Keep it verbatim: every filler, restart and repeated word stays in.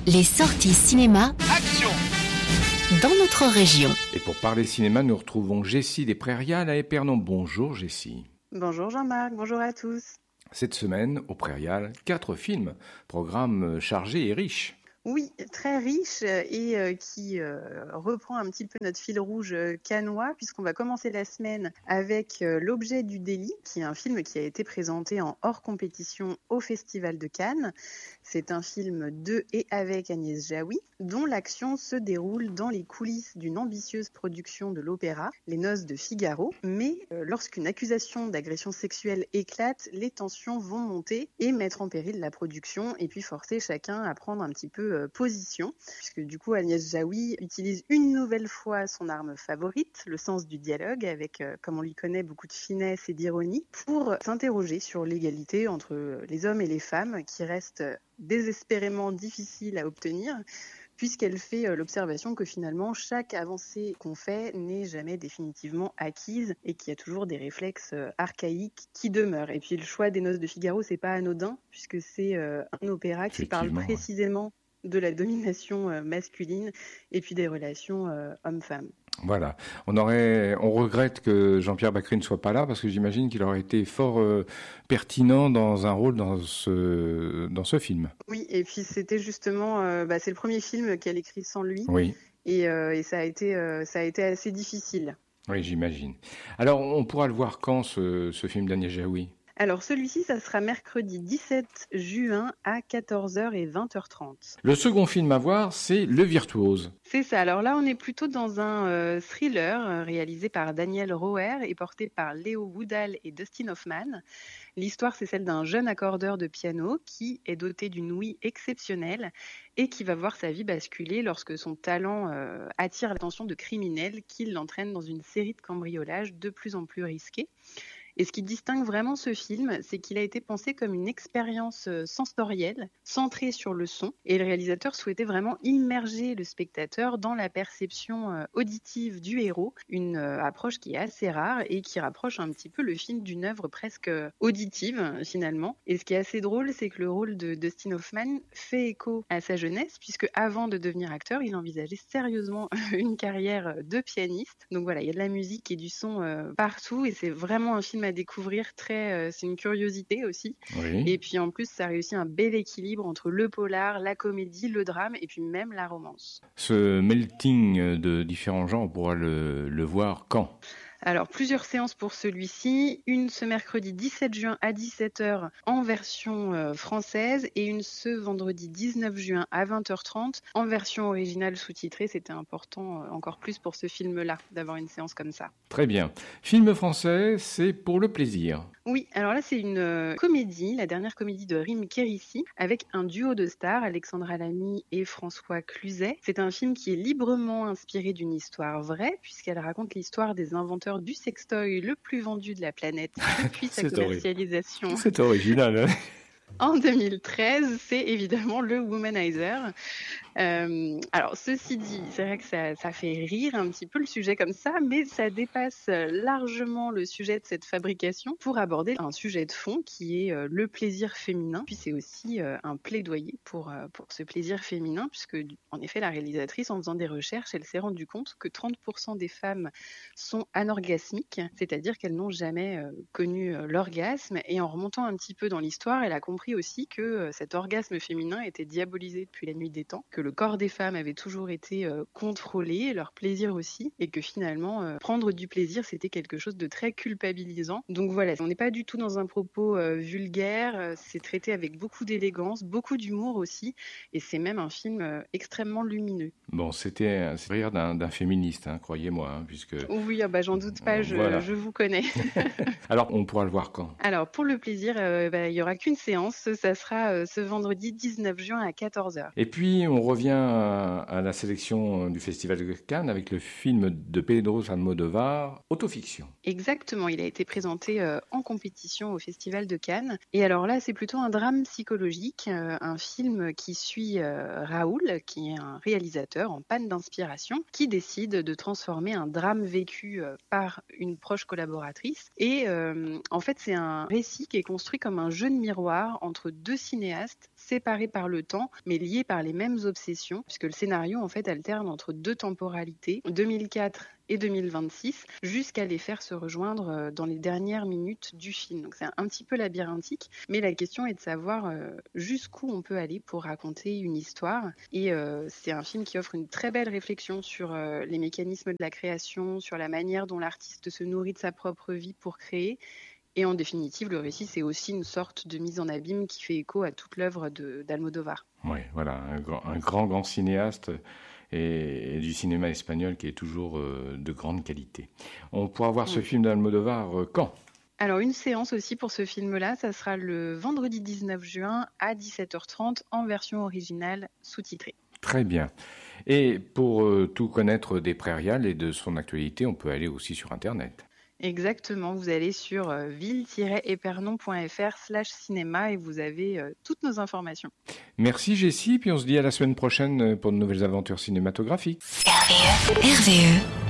Les sorties cinéma Action dans notre région. Et pour parler cinéma, nous retrouvons Jessie des Prairiales à Épernon. Bonjour Jessie. Bonjour Jean-Marc, bonjour à tous. Cette semaine, au Prairial, quatre films, programme chargé et riche. Oui, très riche et euh, qui euh, reprend un petit peu notre fil rouge euh, cannois, puisqu'on va commencer la semaine avec euh, L'Objet du délit, qui est un film qui a été présenté en hors compétition au Festival de Cannes. C'est un film de et avec Agnès Jaoui, dont l'action se déroule dans les coulisses d'une ambitieuse production de l'opéra, Les Noces de Figaro. Mais euh, lorsqu'une accusation d'agression sexuelle éclate, les tensions vont monter et mettre en péril la production, et puis forcer chacun à prendre un petit peu position, puisque du coup Agnès Jaoui utilise une nouvelle fois son arme favorite, le sens du dialogue, avec, euh, comme on lui connaît, beaucoup de finesse et d'ironie, pour s'interroger sur l'égalité entre les hommes et les femmes, qui reste désespérément difficile à obtenir, puisqu'elle fait l'observation que finalement chaque avancée qu'on fait n'est jamais définitivement acquise et qu'il y a toujours des réflexes archaïques qui demeurent. Et puis le choix des Noces de Figaro, c'est pas anodin, puisque c'est euh, un opéra qui parle précisément ouais. de la domination masculine et puis des relations euh, hommes-femmes. Voilà. On aurait, on regrette que Jean-Pierre Bacri ne soit pas là parce que j'imagine qu'il aurait été fort euh, pertinent dans un rôle dans ce dans ce film. Oui, et puis c'était justement, euh, bah, c'est le premier film qu'elle écrit sans lui. Oui. Et, euh, et ça a été, euh, ça a été assez difficile. Oui, j'imagine. Alors, on pourra le voir quand ce, ce film d'Agnès Jaoui ? Alors celui-ci, ça sera mercredi dix-sept juin à quatorze heures et vingt heures trente. Le second film à voir, c'est Le Virtuose. C'est ça. Alors là, on est plutôt dans un euh, thriller euh, réalisé par Daniel Roher et porté par Léo Woodall et Dustin Hoffman. L'histoire, c'est celle d'un jeune accordeur de piano qui est doté d'une ouïe exceptionnelle et qui va voir sa vie basculer lorsque son talent euh, attire l'attention de criminels qui l'entraînent dans une série de cambriolages de plus en plus risqués. Et ce qui distingue vraiment ce film, c'est qu'il a été pensé comme une expérience sensorielle, centrée sur le son. Et le réalisateur souhaitait vraiment immerger le spectateur dans la perception auditive du héros, une approche qui est assez rare et qui rapproche un petit peu le film d'une œuvre presque auditive, finalement. Et ce qui est assez drôle, c'est que le rôle de Dustin Hoffman fait écho à sa jeunesse, puisque avant de devenir acteur, il envisageait sérieusement une carrière de pianiste. Donc voilà, il y a de la musique et du son partout, et c'est vraiment un film à découvrir, très, euh, c'est une curiosité aussi. Oui. Et puis en plus, ça réussit un bel équilibre entre le polar, la comédie, le drame et puis même la romance. Ce melting de différents genres, on pourra le, le voir quand ? Alors, plusieurs séances pour celui-ci, une ce mercredi dix-sept juin à dix-sept heures en version euh, française et une ce vendredi dix-neuf juin à vingt heures trente en version originale sous-titrée. C'était important euh, encore plus pour ce film-là d'avoir une séance comme ça. Très bien. Film français, c'est pour le plaisir. Oui, alors là c'est une euh, comédie, la dernière comédie de Rim Kérissi, avec un duo de stars, Alexandra Lamy et François Cluzet. C'est un film qui est librement inspiré d'une histoire vraie, puisqu'elle raconte l'histoire des inventeurs du sextoy le plus vendu de la planète depuis sa commercialisation. Ori- c'est original, hein. En deux mille treize, c'est évidemment le Womanizer. Euh, alors, ceci dit, c'est vrai que ça, ça fait rire un petit peu le sujet comme ça, mais ça dépasse largement le sujet de cette fabrication pour aborder un sujet de fond qui est euh, le plaisir féminin. Puis c'est aussi euh, un plaidoyer pour, euh, pour ce plaisir féminin, puisque en effet, la réalisatrice, en faisant des recherches, elle s'est rendue compte que trente pour cent des femmes sont anorgasmiques, c'est-à-dire qu'elles n'ont jamais euh, connu euh, l'orgasme. Et en remontant un petit peu dans l'histoire, elle a compris aussi que euh, cet orgasme féminin était diabolisé depuis la nuit des temps, que le corps des femmes avait toujours été euh, contrôlé, leur plaisir aussi, et que finalement, euh, prendre du plaisir, c'était quelque chose de très culpabilisant. Donc voilà, on n'est pas du tout dans un propos euh, vulgaire, euh, c'est traité avec beaucoup d'élégance, beaucoup d'humour aussi, et c'est même un film euh, extrêmement lumineux. Bon, c'était c'est rire d'un, d'un féministe, hein, croyez-moi, hein, puisque... Oui, ah bah, j'en doute pas, je, voilà. je vous connais. Alors, on pourra le voir quand ? Alors, pour le plaisir, euh, bah, il n'y aura qu'une séance. Ça sera euh, ce vendredi dix-neuf juin à quatorze heures. Et puis, on revient à, à la sélection du Festival de Cannes avec le film de Pedro Almodóvar, Autofiction. Exactement, il a été présenté euh, en compétition au Festival de Cannes. Et alors là, c'est plutôt un drame psychologique, euh, un film qui suit euh, Raoul, qui est un réalisateur en panne d'inspiration, qui décide de transformer un drame vécu euh, par une proche collaboratrice. Et euh, en fait, c'est un récit qui est construit comme un jeu de miroir entre deux cinéastes séparés par le temps, mais liés par les mêmes obsessions, puisque le scénario en fait alterne entre deux temporalités, deux mille quatre et deux mille vingt-six, jusqu'à les faire se rejoindre dans les dernières minutes du film. Donc c'est un petit peu labyrinthique, mais la question est de savoir jusqu'où on peut aller pour raconter une histoire. Et euh, c'est un film qui offre une très belle réflexion sur euh, les mécanismes de la création, sur la manière dont l'artiste se nourrit de sa propre vie pour créer. Et en définitive, le récit, c'est aussi une sorte de mise en abîme qui fait écho à toute l'œuvre de, d'Almodovar. Oui, voilà, un grand, un grand, grand cinéaste et, et du cinéma espagnol qui est toujours euh, de grande qualité. On pourra voir oui. ce film d'Almodovar euh, quand ? Alors, une séance aussi pour ce film-là, ça sera le vendredi dix-neuf juin à dix-sept heures trente en version originale sous-titrée. Très bien. Et pour euh, tout connaître des Prairial et de son actualité, on peut aller aussi sur Internet. Exactement, vous allez sur euh, ville-épernon.fr slash cinéma et vous avez euh, toutes nos informations. Merci Jessie, puis on se dit à la semaine prochaine pour de nouvelles aventures cinématographiques. R V E. R V E.